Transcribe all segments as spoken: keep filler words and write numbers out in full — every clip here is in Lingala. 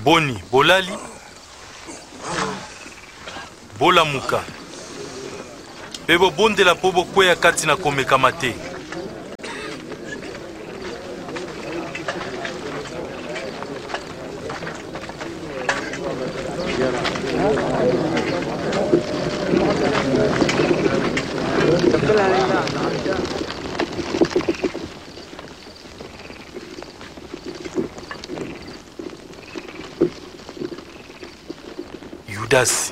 Boni, bolali, bolamuka. Bebo bondela po bokweya kati na komekama te. Yudas.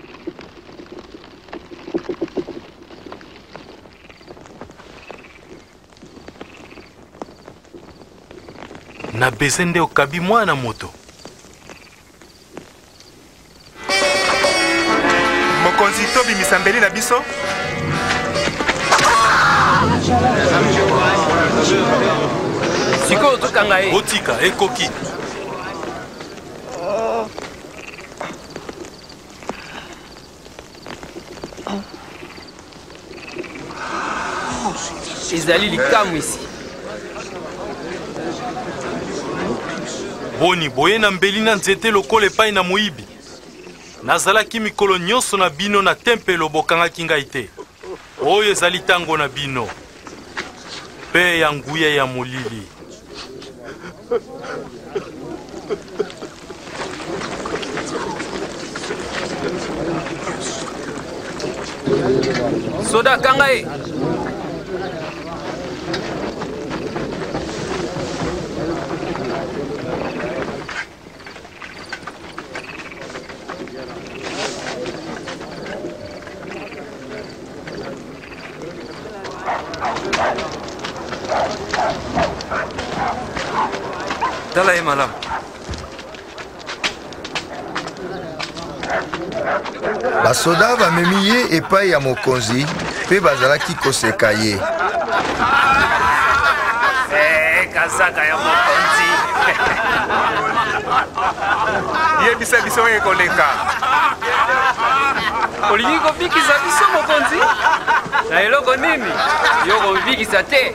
Na bezende okabi mwana moto. Mokonzi tobi misambeli na biso. Siko tukanga e. Otika ekoki. Ezali likamu isi. Boni boye na mbeli na nzete lokola epai na moyibi. Nazalaki mikolo nyonso na bino na tempelo bokangaki ngai te. Oyo ezali tango na bino. Pe ya nguya ya molili. Soda kanga e. Tala e malam. Basoda bamemi ye epai ya mokonzi mpe bazalaki koseka ye. Eh, kazaka ya mokonzi. Yebisa biso ekoleka. Olingi kofikisa biso mokonzi? Na eloko nini? Yo kofikisa te.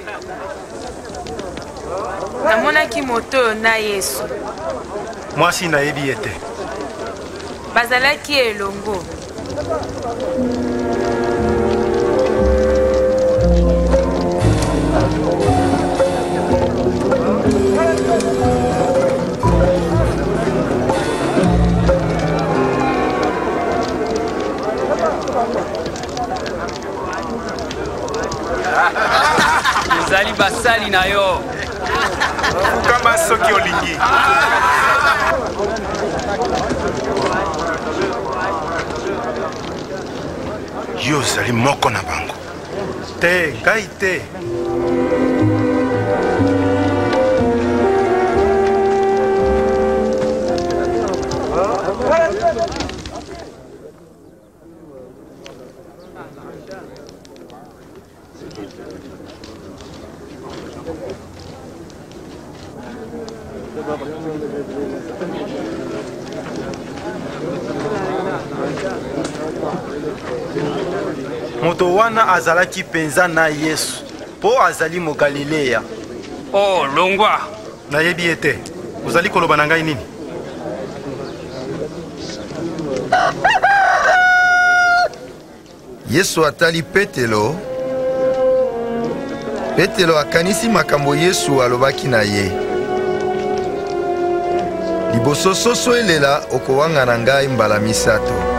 Namonaki moto na Yesu. Mwasi nayebi ete. Bazalaki elongo. Ezali basali na yo. Kama soki olingi. Yo zali moko na bango. Te, ngai te. Moto wana azalaki penza na Yesu po azali mo Galilea. Oh, longwa. Nayebi ete. Uzali koloba na ngai nini? Yesu atali Petelo. Petelo akanisi makambo Yesu alobaki na ye. Liboso soso elela okowanga na ngai mbala misato.